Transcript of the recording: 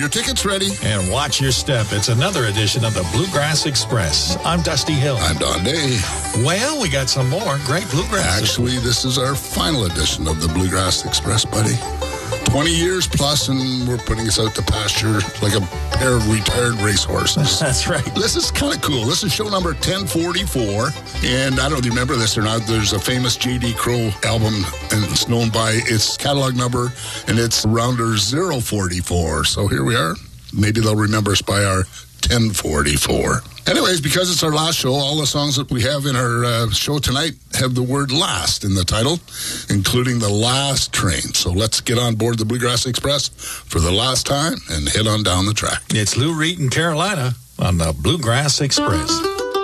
your tickets ready. And watch your step. It's another edition of the Bluegrass Express. I'm Dusty Hill. I'm Don Day. Well, we got some more great bluegrass. Actually, this is our final edition of the Bluegrass Express, buddy. 20 years plus, and we're putting us out to pasture like a pair of retired racehorses. That's right. This is kind of cool. This is show number 1044, and I don't know if you remember this or not. There's a famous J.D. Crowe album, and it's known by its catalog number, and it's Rounder 044. So here we are. Maybe they'll remember us by our 1044. Anyways, because it's our last show, all the songs that we have in our show tonight have the word last in the title, including the last train. So let's get on board the Bluegrass Express for the last time and head on down the track. It's Lou Reed in Carolina on the Bluegrass Express.